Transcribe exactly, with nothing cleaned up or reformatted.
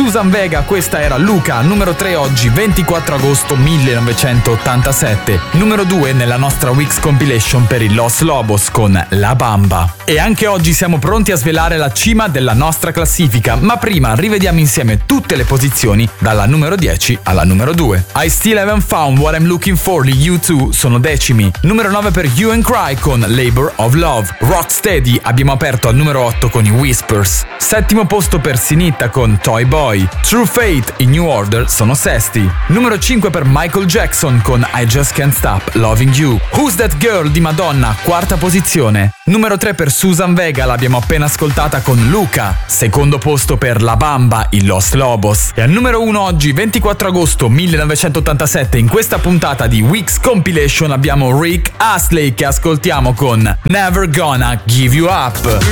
Susan Vega, questa era Luca, numero tre oggi, ventiquattro agosto millenovecentottantasette. Numero due nella nostra Weeks Compilation per i Los Lobos con La Bamba. E anche oggi siamo pronti a svelare la cima della nostra classifica, ma prima rivediamo insieme tutte le posizioni dalla numero dieci alla numero due. I Still Haven't Found What I'm Looking For di U due sono decimi. Numero nove per You and Cry con Labor of Love. Rocksteady abbiamo aperto al numero otto con i Whispers. Settimo posto per Sinitta con Toy Boy. True Fate e New Order sono sesti. Numero cinque per Michael Jackson con I Just Can't Stop Loving You. Who's That Girl di Madonna, quarta posizione. Numero tre per Susan Vega, l'abbiamo appena ascoltata con Luca. Secondo posto per La Bamba, i Los Lobos. E al numero uno oggi, ventiquattro agosto millenovecentottantasette, in questa puntata di Weeks Compilation abbiamo Rick Astley che ascoltiamo con Never Gonna Give You Up.